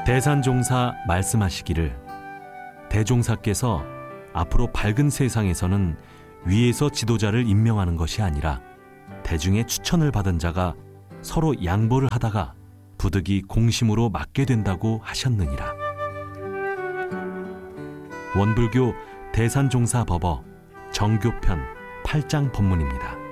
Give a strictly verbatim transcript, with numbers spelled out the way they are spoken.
대산종사 말씀하시기를 대종사께서 앞으로 밝은 세상에서는 위에서 지도자를 임명하는 것이 아니라 대중의 추천을 받은 자가 서로 양보를 하다가 부득이 공심으로 맡게 된다고 하셨느니라. 원불교 대산종사법어 정교편 팔 장 법문입니다.